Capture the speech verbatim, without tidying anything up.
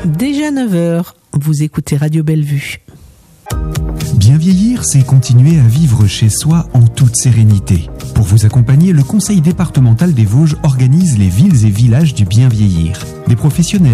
Déjà neuf heures, vous écoutez Radio Bellevue. Bien vieillir, c'est continuer à vivre chez soi en toute sérénité. Pour vous accompagner, le Conseil départemental des Vosges organise les villes et villages du bien vieillir. Des professionnels